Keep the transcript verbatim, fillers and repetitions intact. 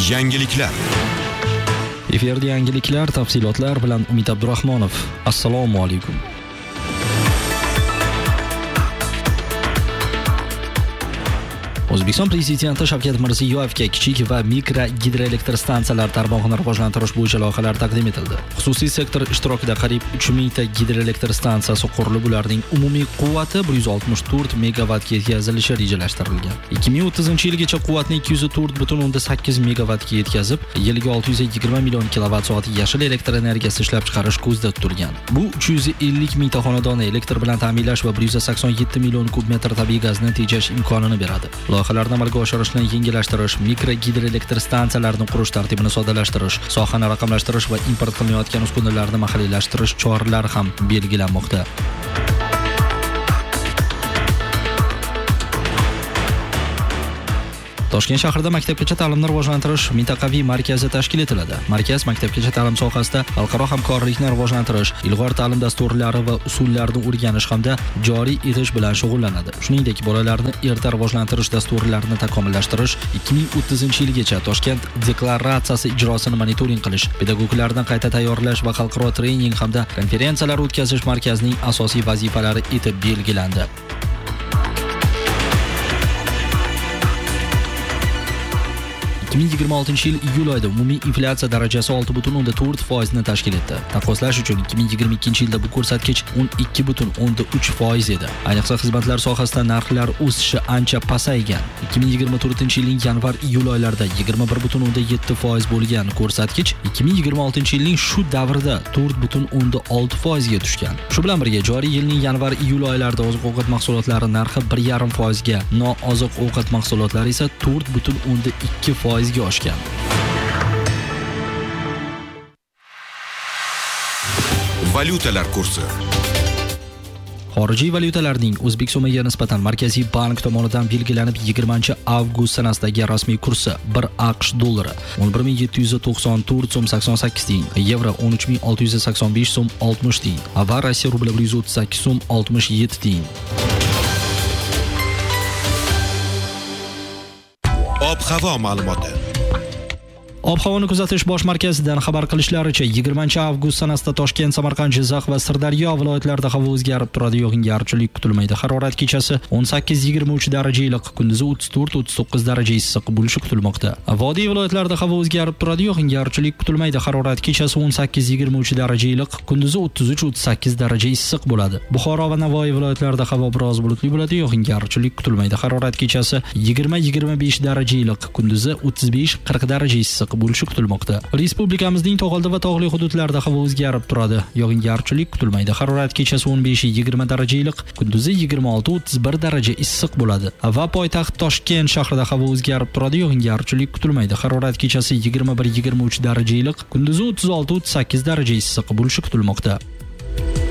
Yangiliklar. Efirda yangiliklar, tafsilotlar bilan Umid Abdurahmonov. Assalomu alaykum. O'zbekiston Prezidenti Shavkat Mirziyoyevga kichik va mikro gidroelektr stansiyalar tarmog'ini rivojlantirish bo'yicha loyihalar taqdim etildi. Xususiy sektor ishtirokida qariyb uch ming ta gidroelektr stansiyasi qurilib, ularning umumiy quvvati bir yuz oltmish to'rt megavatga yetkazilishi rejalashtirilgan. ikki ming o'ttizinchi yilgacha quvvatni ikki yuz to'rt butun o'ndan sakkiz megavatga yetkazib, yiliga olti yuz yigirma million kilovatt soat yashil elektr energiyasi ishlab chiqarish ko'zda tutilgan. Bu uch yuz ellik ming ta xonadonni elektr bilan ta'minlash va bir yuz sakson yetti million kub metr tabiiy gazni tejash imkonini beradi. Loyihalarni amalga oshirishni yengillashtirish, mikro gidroelektr stansiyalarni qurish tartibini soddalashtirish, sohani raqamlashtirish va import qilinayotgan uskunalarni mahalliylashtirish choralari ham belgilanmoqda. Toshkent shahrida maktabgacha ta'limni rivojlantirish mintaqaviy markazi tashkil etiladi. Markaz maktabgacha ta'lim sohasida xalqaro hamkorlikni rivojlantirish, ilg'or ta'lim dasturlari va usullarini o'rganish hamda joriy etish bilan shug'ullanadi. Shuningdek, bolalarni erta rivojlantirish dasturlarini takomillashtirish, ikki ming o'ttizinchi yilgacha Toshkent deklaratsiyasi ijrosini monitoring qilish, pedagoglarni qayta tayyorlash va xalqaro trening hamda konferensiyalar o'tkazish markazining asosiy vazifalari etib belgilandi. ikki ming yigirma oltinchi yil iyul oyida umumiy inflyatsiya darajasi olti butun o'ndan to'rt foiz ni tashkil etdi. Taqqoslash uchun ikki ming yigirma ikkinchi yilda bu ko'rsatkich o'n ikki butun o'ndan uch foiz edi. Ayniqsa xizmatlar sohasida narxlar o'sishi ancha pasaygan. ikki ming yigirma to'rtinchi yilning yanvar-iyul oylarida yigirma bir butun o'ndan yetti foiz bo'lgan ko'rsatkich ikki ming yigirma oltinchi yilning shu davrida to'rt butun o'ndan olti foiz ga tushgan. Shu bilan birga joriy yilning yanvar-iyul oylarida oziq-ovqat mahsulotlari narxi bir yarim foiz ga, nooziq-ovqat mahsulotlari esa to'rt butun o'ndan ikki foiz ga oshgan. Valyutalar kursi. Xorijiy valyutalarning o'zbek so'miga nisbatan Markaziy bank tomonidan belgilanib yigirmanchi avgust sanasidagi rasmiy kursi bir AQSh dollari o'n bir ming yetti yuz to'qson to'rt so'm sakson sakkiz tiyin, yevro o'n uch ming olti yuz sakson besh so'm oltmish tiyin va Rossiya rubli bir yuz o'ttiz sakkiz so'm oltmish yetti tiyin. Ob-havo ma'lumoti. Ob-havoni kuzatish bosh markazidan xabar qilishlaricha, yigirmanchi avgust sanasida Toshkent, Samarqand, Jizzax va Sirdaryo viloyatlarida havo o'zgarib turadi, yog'ingarchilik kutilmaydi. Harorat kechasi o'n sakkiz yigirma uch daraja iliq, kunduzi o'ttiz to'rt o'ttiz to'qqiz daraja issiq bo'lishi kutilmoqda. Vodiy viloyatlarida havo o'zgarib turadi, yog'ingarchilik kutilmaydi. Harorat kechasi o'n sakkiz yigirma uch daraja iliq, kunduzi o'ttiz uch o'ttiz sakkiz daraja issiq bo'ladi. Buxoro va Navoiy viloyatlarida havo biroz bulutli bo'ladi, yog'ingarchilik kutilmaydi. Harorat kechasi yigirma yigirma besh daraja iliq, kunduzi o'ttiz besh qirq daraja issiq bo'lishi kutilmoqda. Respublikamizning tog'oldi va tog'li hududlarida havo o'zgarib turadi. Yog'ingarchilik kutilmaydi. Harorat kechasi o'n besh yigirma daraja iliq, kunduzi yigirma olti o'ttiz bir daraja issiq bo'ladi. Va poytaxt Toshkent shahrida havo o'zgarib turadi. Yog'ingarchilik kutilmaydi. Harorat kechasi yigirma bir yigirma uch daraja iliq, kunduzi o'ttiz olti o'ttiz sakkiz daraja issiq bo'lishi kutilmoqda.